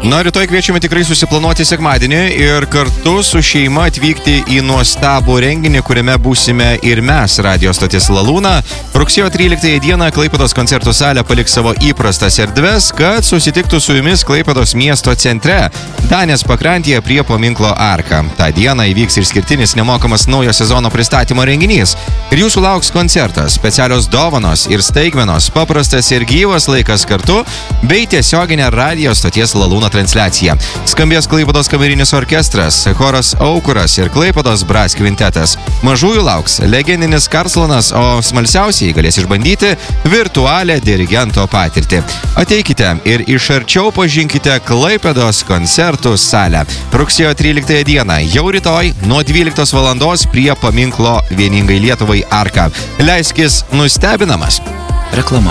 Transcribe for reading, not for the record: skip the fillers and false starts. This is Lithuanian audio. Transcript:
Na, rytoj kviečiame tikrai susiplanuoti sekmadienį ir kartu su šeima atvykti į nuostabų renginį, kuriame būsime ir mes, radio stotis Lalūna. Rugsėjo 13 dieną Klaipėdos koncertų salė paliks savo įprastas erdves, kad susitiktų su jumis Klaipėdos miesto centre, Danės pakrantėje prie paminklo Arka. Ta diena įvyks ir skirtinis nemokamas naujo sezono pristatymo renginys. Ir jūsų lauks koncertas, specialios dovanos ir staigmenos, paprastas ir gyvas laikas kartu, bei tiesioginė radio stoties Lalūna transliacija. Skambės Klaipėdos kamerinis orkestras, choras Aukuras ir Klaipėdos Brass kvintetas. Mažųjų lauks legendinis Karlsonas, o smalsiausiai galės išbandyti virtualią dirigento patirtį. Ateikite ir iš arčiau pažinkite Klaipėdos koncertų salę. Rugsėjo 13 dieną, jau rytoj nuo 12 valandos prie paminklo Vieningai Lietuvai Arka. Leiskis nustebinamas. Reklama.